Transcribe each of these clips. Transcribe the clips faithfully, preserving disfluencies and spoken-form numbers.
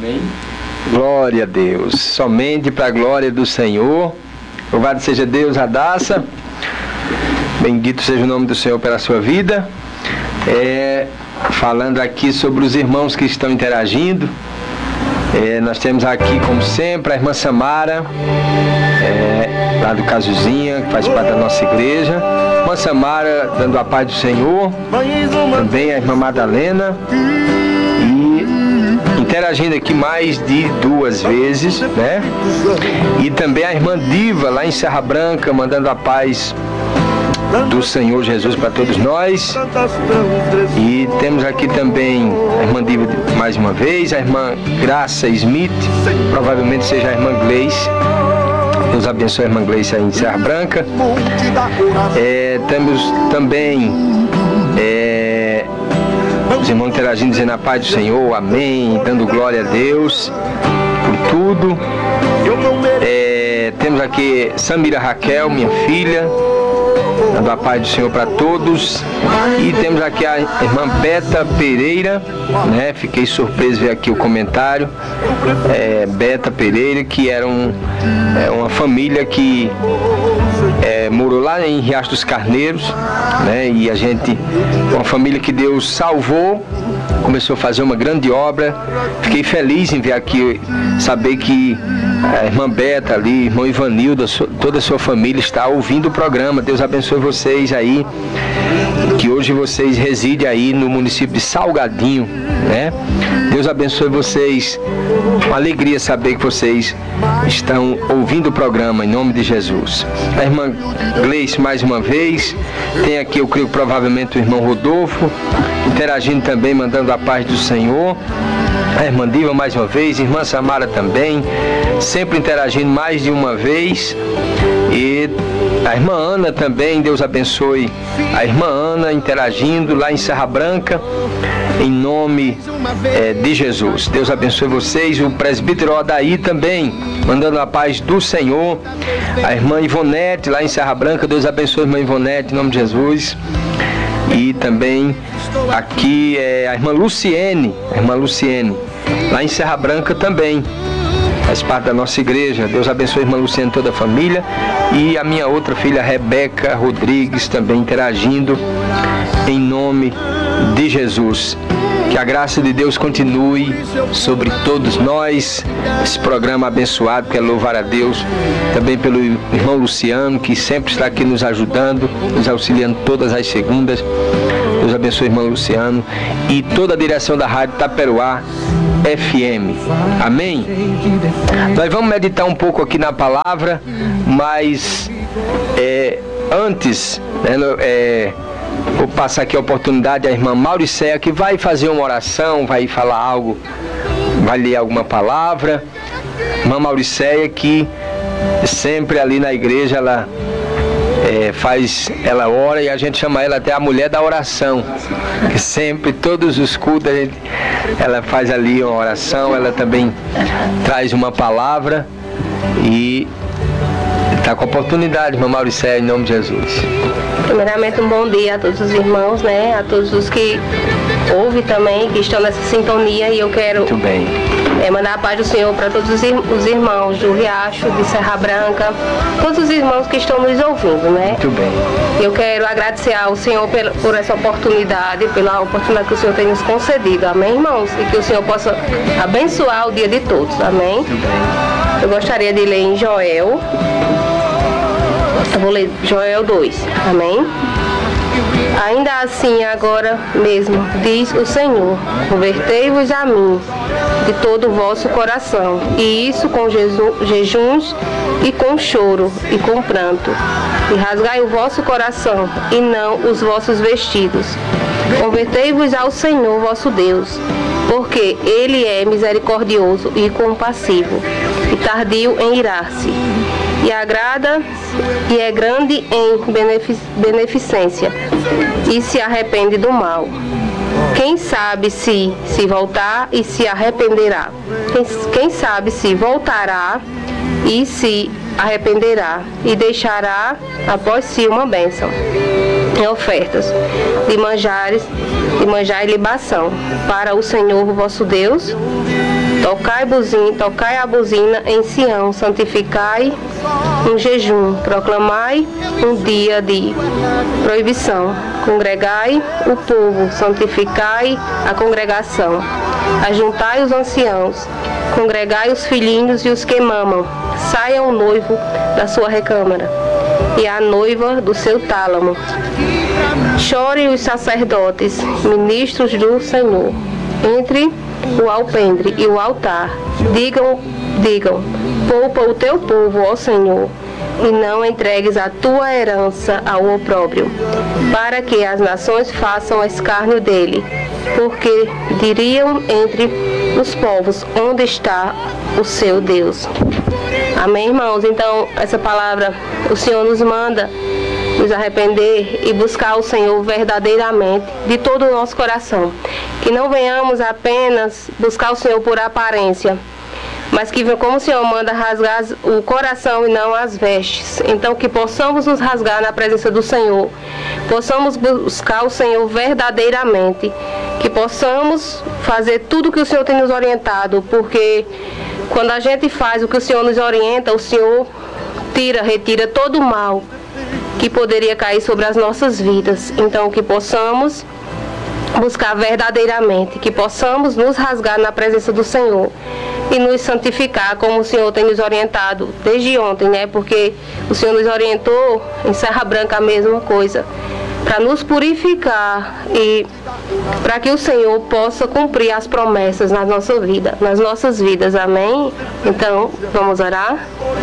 Amém. Glória a Deus, somente para a glória do Senhor. Louvado seja Deus, Radassa. Bendito seja o nome do Senhor pela sua vida. É, falando aqui sobre os irmãos que estão interagindo. É, nós temos aqui, como sempre, a irmã Samara, é, lá do Casuzinha, que faz parte da nossa igreja. Irmã Samara, dando a paz do Senhor. Também a irmã Madalena. E interagindo aqui mais de duas vezes, né? E também a irmã Diva, lá em Serra Branca, mandando a paz do Senhor Jesus para todos nós. E temos aqui também a irmã Diva mais uma vez, a irmã Graça Smith, provavelmente seja a irmã Gleice. Deus abençoe a irmã Gleice aí em Serra Branca. É, temos também é, os irmãos interagindo, dizendo a paz do Senhor, amém, dando glória a Deus por tudo. É, temos aqui Samira Raquel, minha filha, dando a paz do Senhor para todos. E temos aqui a irmã Beta Pereira, né? Fiquei surpreso de ver aqui o comentário. É, Beta Pereira, que era um, é uma família que é, morou lá em Riacho dos Carneiros, né? E a gente, uma família que Deus salvou, começou a fazer uma grande obra. Fiquei feliz em ver aqui, saber que a irmã Beta ali, irmão Ivanildo, toda a sua família está ouvindo o programa. Deus abençoe vocês aí, que hoje vocês residem aí no município de Salgadinho, né? Deus abençoe vocês. Uma alegria saber que vocês estão ouvindo o programa, em nome de Jesus. A irmã Gleice mais uma vez. Tem aqui, eu creio, provavelmente o irmão Rodolfo interagindo também, mandando a paz do Senhor. A irmã Diva mais uma vez, irmã Samara também, sempre interagindo mais de uma vez. E a irmã Ana também, Deus abençoe a irmã Ana interagindo lá em Serra Branca, em nome é, de Jesus. Deus abençoe vocês. O presbítero Odaí também, mandando a paz do Senhor. A irmã Ivonete lá em Serra Branca, Deus abençoe a irmã Ivonete, em nome de Jesus. E também aqui é a irmã Luciene, a irmã Luciene, lá em Serra Branca também, faz parte da nossa igreja. Deus abençoe a irmã Luciene e toda a família. E a minha outra filha, Rebeca Rodrigues, também interagindo, em nome de Jesus. Que a graça de Deus continue sobre todos nós. Esse programa abençoado, que é louvar a Deus. Também pelo irmão Luciano, que sempre está aqui nos ajudando, nos auxiliando todas as segundas. Deus abençoe o irmão Luciano e toda a direção da Rádio Taperoá F M. Amém? Nós vamos meditar um pouco aqui na palavra, mas é, antes, né, é, vou passar aqui a oportunidade à irmã Mauricéia, que vai fazer uma oração, vai falar algo, vai ler alguma palavra. Irmã Mauricéia, que sempre ali na igreja ela é, faz, ela ora, e a gente chama ela até a mulher da oração, que sempre, todos os cultos, a gente, ela faz ali uma oração, ela também traz uma palavra e está com a oportunidade, irmã Mauricéia, em nome de Jesus. Primeiramente, um bom dia a todos os irmãos, né? A todos os que ouvem também, que estão nessa sintonia. E eu quero Muito bem. É, mandar a paz do Senhor para todos os, ir, os irmãos do Riacho, de Serra Branca, todos os irmãos que estão nos ouvindo, né? Muito bem. Eu quero agradecer ao Senhor por, por essa oportunidade, pela oportunidade que o Senhor tem nos concedido, amém, irmãos? E que o Senhor possa abençoar o dia de todos, amém? Muito bem. Eu gostaria de ler em Joel. Eu vou ler Joel dois, amém? Ainda assim, agora mesmo, diz o Senhor, convertei-vos a mim de todo o vosso coração, e isso com jejuns e com choro e com pranto, e rasgai o vosso coração e não os vossos vestidos. Convertei-vos ao Senhor vosso Deus, porque Ele é misericordioso e compassivo, e tardio em irar-se, e agrada e é grande em benefic- beneficência, e se arrepende do mal. Quem sabe se se voltar e se arrependerá? Quem, quem sabe se voltará e se arrependerá e deixará após si uma bênção em ofertas de manjares, de manjar e libação para o Senhor vosso Deus. Tocai buzina, tocai a buzina em Sião, santificai um jejum, proclamai um dia de proibição, congregai o povo, santificai a congregação, ajuntai os anciãos, congregai os filhinhos e os que mamam, saia o noivo da sua recâmara e a noiva do seu tálamo. Chorem os sacerdotes, ministros do Senhor, entre o alpendre e o altar. Digam, digam, poupa o teu povo, ó Senhor, e não entregues a tua herança ao opróbrio, para que as nações façam escárnio dele, porque diriam entre os povos, onde está o seu Deus. Amém, irmãos? Então, essa palavra, o Senhor nos manda nos arrepender e buscar o Senhor verdadeiramente, de todo o nosso coração. Que não venhamos apenas buscar o Senhor por aparência, mas que, como o Senhor manda, rasgar o coração e não as vestes. Então, que possamos nos rasgar na presença do Senhor, possamos buscar o Senhor verdadeiramente, que possamos fazer tudo o que o Senhor tem nos orientado, porque quando a gente faz o que o Senhor nos orienta, o Senhor tira, retira todo o mal que poderia cair sobre as nossas vidas. Então, que possamos buscar verdadeiramente, que possamos nos rasgar na presença do Senhor e nos santificar, como o Senhor tem nos orientado desde ontem, né? Porque o Senhor nos orientou em Serra Branca a mesma coisa, para nos purificar e para que o Senhor possa cumprir as promessas na nossa vida, nas nossas vidas. Amém? Então, vamos orar?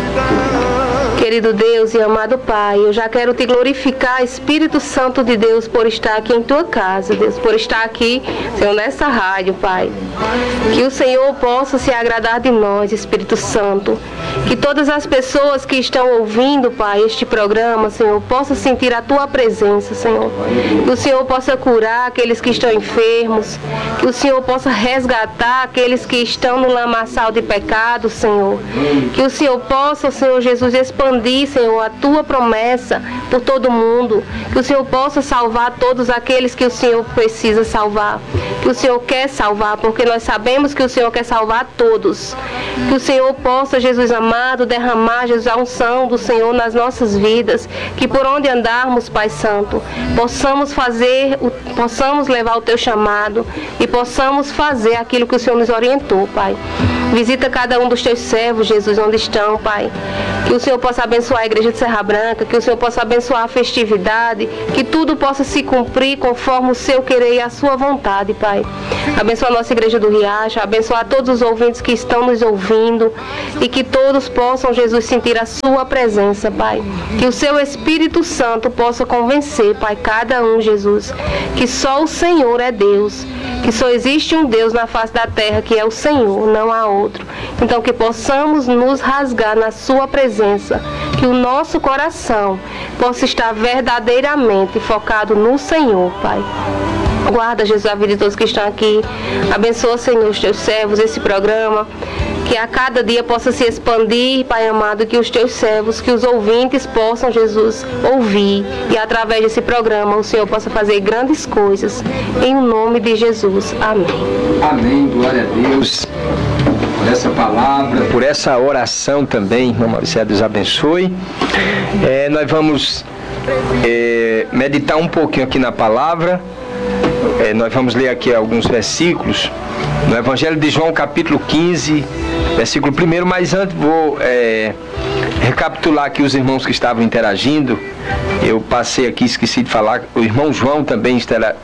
Querido Deus e amado Pai, eu já quero te glorificar, Espírito Santo de Deus, por estar aqui em tua casa, Deus, por estar aqui, Senhor, nessa rádio, Pai. Que o Senhor possa se agradar de nós, Espírito Santo. Que todas as pessoas que estão ouvindo, Pai, este programa, Senhor, possam sentir a tua presença, Senhor. Que o Senhor possa curar aqueles que estão enfermos. Que o Senhor possa resgatar aqueles que estão no lamaçal de pecado, Senhor. Que o Senhor possa, Senhor Jesus, expandir, Senhor, a tua promessa por todo mundo. Que o Senhor possa salvar todos aqueles que o Senhor precisa salvar. Que o Senhor quer salvar, porque nós sabemos que o Senhor quer salvar todos. Que o Senhor possa, Jesus amado, derramar, Jesus, a unção do Senhor nas nossas vidas. Que por onde andarmos, Pai Santo, possamos fazer, possamos levar o teu chamado e possamos fazer aquilo que o Senhor nos orientou, Pai. Visita cada um dos teus servos, Jesus, onde estão, Pai. Que o Senhor possa abençoar a igreja de Serra Branca, que o Senhor possa abençoar a festividade, que tudo possa se cumprir conforme o seu querer e a sua vontade, Pai. Abençoa a nossa igreja do Riacho, abençoa todos os ouvintes que estão nos ouvindo e que todos possam, Jesus, sentir a sua presença, Pai. Que o seu Espírito Santo possa convencer, Pai, cada um, Jesus, que só o Senhor é Deus, que só existe um Deus na face da terra, que é o Senhor, não há outro. Então, que possamos nos rasgar na sua presença, que o nosso coração possa estar verdadeiramente focado no Senhor, Pai. Guarda, Jesus, a vida de todos que estão aqui. Abençoa, Senhor, os teus servos, esse programa. Que a cada dia possa se expandir, Pai amado, que os teus servos, que os ouvintes possam, Jesus, ouvir. E através desse programa o Senhor possa fazer grandes coisas. Em nome de Jesus. Amém. Amém. Glória a Deus. Por essa palavra, por essa oração também, irmão Maurício, Deus abençoe. É, nós vamos é, meditar um pouquinho aqui na palavra. É, nós vamos ler aqui alguns versículos no Evangelho de João, capítulo quinze, versículo primeiro, mas antes vou é, recapitular aqui os irmãos que estavam interagindo. Eu passei aqui, esqueci de falar, o irmão João também estera,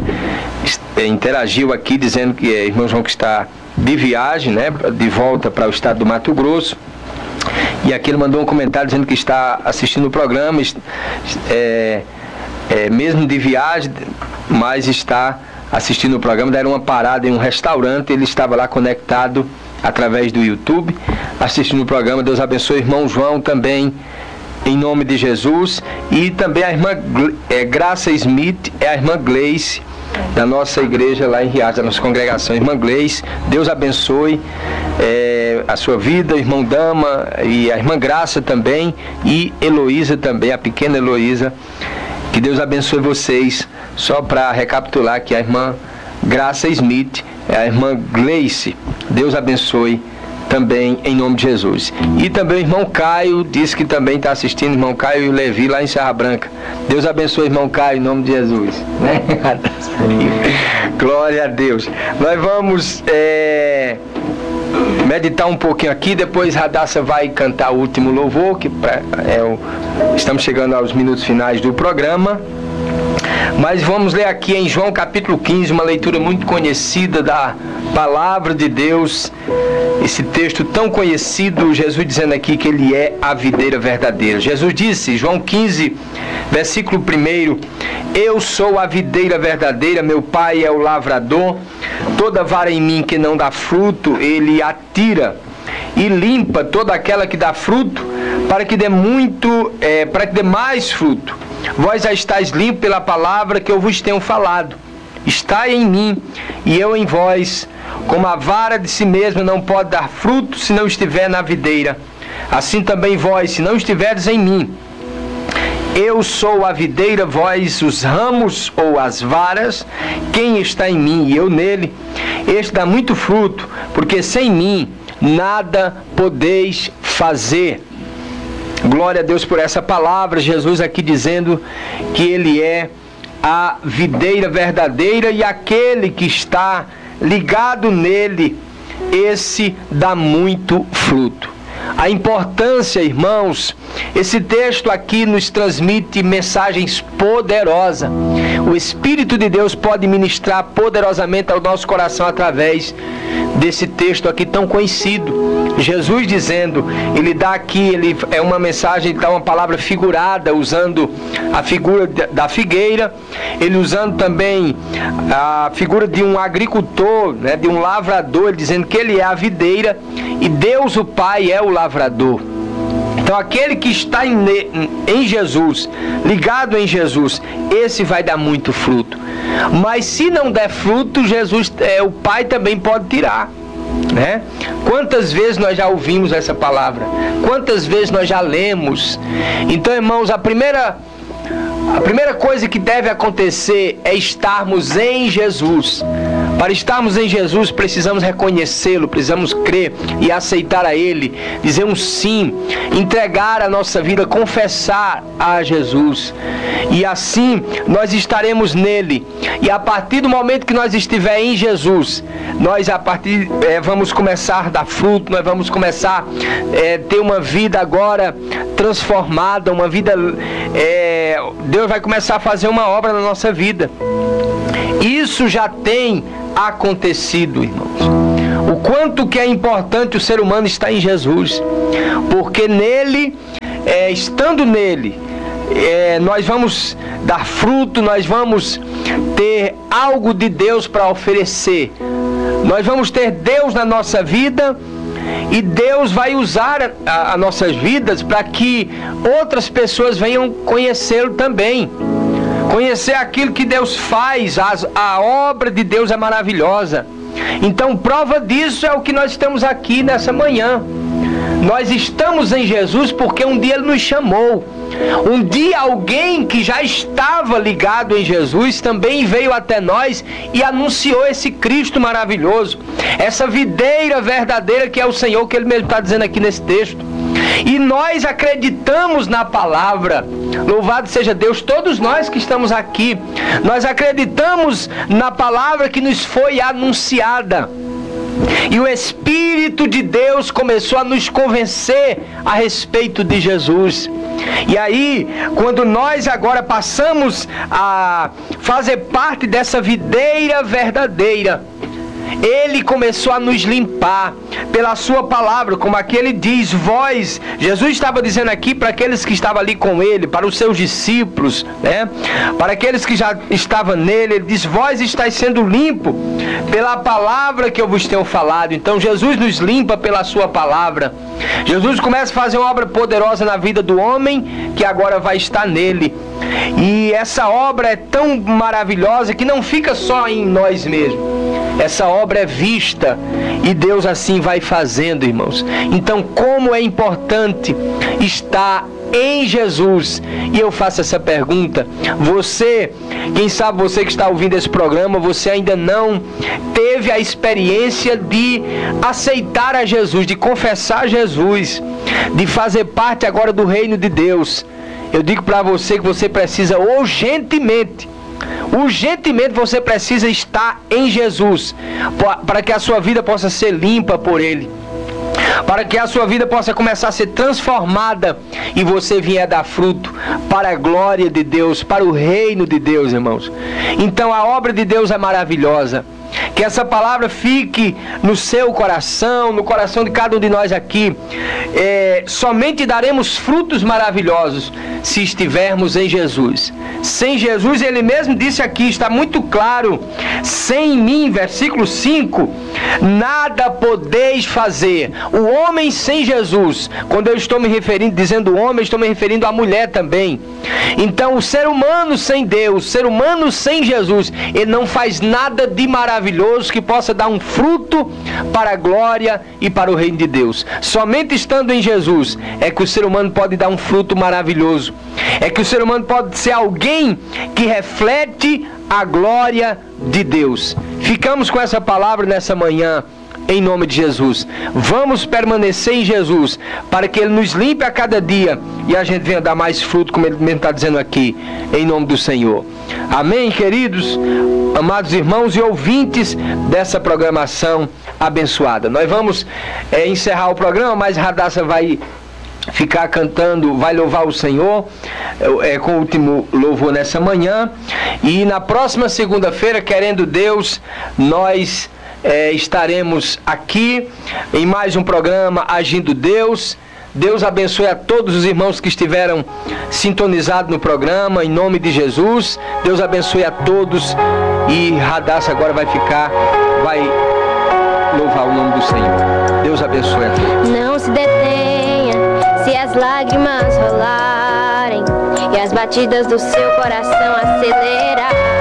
é, interagiu aqui, dizendo que é irmão João que está de viagem, né, de volta para o estado do Mato Grosso. E aqui ele mandou um comentário dizendo que está assistindo o programa, é, é, mesmo de viagem, mas está assistindo o programa. Deram uma parada em um restaurante, ele estava lá conectado através do YouTube, assistindo o programa. Deus abençoe o irmão João também, em nome de Jesus. E também a irmã é, Graça Smith, é a irmã Gleice, da nossa igreja lá em Riacho, da nossa congregação. Irmã Gleice, Deus abençoe é, a sua vida, irmão Dama, e a irmã Graça também, e Heloísa também, a pequena Heloísa. Que Deus abençoe vocês. Só para recapitular que a irmã Graça Smith é a irmã Gleice. Deus abençoe também, em nome de Jesus. E também o irmão Caio, disse que também está assistindo, irmão Caio e o Levi lá em Serra Branca. Deus abençoe, irmão Caio, em nome de Jesus. Né? Glória a Deus. Nós vamos é, meditar um pouquinho aqui, depois Radassa vai cantar o último louvor, que pra, é o, estamos chegando aos minutos finais do programa. Mas vamos ler aqui em João capítulo quinze, uma leitura muito conhecida da palavra de Deus. Esse texto tão conhecido, Jesus dizendo aqui que Ele é a videira verdadeira. Jesus disse, João quinze, versículo um, eu sou a videira verdadeira, meu Pai é o lavrador. Toda vara em mim que não dá fruto, Ele atira e limpa toda aquela que dá fruto, para que dê muito, é, para que dê mais fruto. Vós já estáis limpos pela palavra que eu vos tenho falado. Estai em mim e eu em vós. Como a vara de si mesma não pode dar fruto se não estiver na videira, assim também vós, se não estiverdes em mim. Eu sou a videira, vós os ramos ou as varas. Quem está em mim e eu nele, este dá muito fruto, porque sem mim nada podeis fazer. Glória a Deus por essa palavra. Jesus aqui dizendo que Ele é a videira verdadeira e aquele que está ligado nele, esse dá muito fruto. A importância, irmãos, esse texto aqui nos transmite mensagens poderosas. O Espírito de Deus pode ministrar poderosamente ao nosso coração através desse texto aqui tão conhecido. Jesus dizendo, ele dá aqui, ele é uma mensagem, dá uma palavra figurada, usando a figura da figueira, ele usando também a figura de um agricultor, né, de um lavrador, ele dizendo que ele é a videira e Deus o Pai é o lavrador. Então aquele que está em, em Jesus, ligado em Jesus, esse vai dar muito fruto. Mas se não der fruto, Jesus, é, o Pai também pode tirar. Né? Quantas vezes nós já ouvimos essa palavra? Quantas vezes nós já lemos? Então, irmãos, a primeira, a primeira coisa que deve acontecer é estarmos em Jesus. Para estarmos em Jesus, precisamos reconhecê-lo, precisamos crer e aceitar a Ele, dizer um sim, entregar a nossa vida, confessar a Jesus. E assim nós estaremos nele. E a partir do momento que nós estiver em Jesus, nós a partir é, vamos começar a dar fruto, nós vamos começar a é, ter uma vida agora transformada, uma vida, é, Deus vai começar a fazer uma obra na nossa vida. Isso já tem acontecido, irmãos. O quanto que é importante o ser humano estar em Jesus, porque nele, é, estando nele, é, nós vamos dar fruto, nós vamos ter algo de Deus para oferecer, nós vamos ter Deus na nossa vida e Deus vai usar as nossas vidas para que outras pessoas venham conhecê-lo também. Conhecer aquilo que Deus faz, as, a obra de Deus é maravilhosa. Então, prova disso é o que nós estamos aqui nessa manhã. Nós estamos em Jesus porque um dia Ele nos chamou. Um dia alguém que já estava ligado em Jesus também veio até nós e anunciou esse Cristo maravilhoso, essa videira verdadeira que é o Senhor, que Ele mesmo está dizendo aqui nesse texto. E nós acreditamos na palavra. Louvado seja Deus, todos nós que estamos aqui, nós acreditamos na palavra que nos foi anunciada. E o Espírito de Deus começou a nos convencer a respeito de Jesus. E aí, quando nós agora passamos a fazer parte dessa videira verdadeira, Ele começou a nos limpar pela sua palavra, como aqui ele diz, vós, Jesus estava dizendo aqui para aqueles que estavam ali com ele, para os seus discípulos, né? Para aqueles que já estavam nele, ele diz, vós estáis sendo limpo pela palavra que eu vos tenho falado. Então Jesus nos limpa pela sua palavra. Jesus começa a fazer uma obra poderosa na vida do homem que agora vai estar nele. E essa obra é tão maravilhosa que não fica só em nós mesmos. Essa obra é vista e Deus assim vai fazendo, irmãos. Então, como é importante estar em Jesus. E eu faço essa pergunta: você, quem sabe você que está ouvindo esse programa, você ainda não teve a experiência de aceitar a Jesus, de confessar Jesus, de fazer parte agora do reino de Deus. Eu digo para você que você precisa urgentemente, urgentemente você precisa estar em Jesus, para que a sua vida possa ser limpa por Ele, para que a sua vida possa começar a ser transformada e você vier dar fruto para a glória de Deus, para o reino de Deus, irmãos. Então a obra de Deus é maravilhosa. Que essa palavra fique no seu coração, no coração de cada um de nós aqui. É, somente daremos frutos maravilhosos se estivermos em Jesus. Sem Jesus, Ele mesmo disse aqui, está muito claro: sem mim, versículo cinco, nada podeis fazer. O homem sem Jesus, quando eu estou me referindo, dizendo homem, estou me referindo à mulher também. Então o ser humano sem Deus, o ser humano sem Jesus, ele não faz nada de maravilhoso que possa dar um fruto para a glória e para o reino de Deus. Somente estando em Jesus é que o ser humano pode dar um fruto maravilhoso. É que o ser humano pode ser alguém que reflete a glória de Deus. Ficamos com essa palavra nessa manhã, em nome de Jesus. Vamos permanecer em Jesus, para que Ele nos limpe a cada dia e a gente venha dar mais fruto, como Ele mesmo está dizendo aqui, em nome do Senhor. Amém, queridos, amados irmãos e ouvintes dessa programação abençoada. Nós vamos é, encerrar o programa, mas Radassa vai ficar cantando, vai louvar o Senhor é, com o último louvor nessa manhã. E na próxima segunda-feira, querendo Deus, nós É, estaremos aqui em mais um programa Agindo Deus. Deus abençoe a todos os irmãos que estiveram sintonizados no programa, em nome de Jesus. Deus abençoe a todos. E Radassa agora vai ficar, vai louvar o nome do Senhor. Deus abençoe a todos. Não se detenha se as lágrimas rolarem e as batidas do seu coração acelerar.